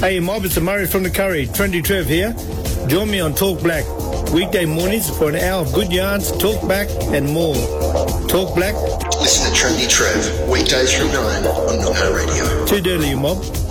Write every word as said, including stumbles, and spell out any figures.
Hey mob, it's Murray from the Curry. Trendy Trev here. Join me on Talk Black. Weekday mornings for an hour of good yarns, talk back and more. Talk Black. Listen to Trendy Trev. Weekdays from nine on Nomad Radio. Too dirty, you mob.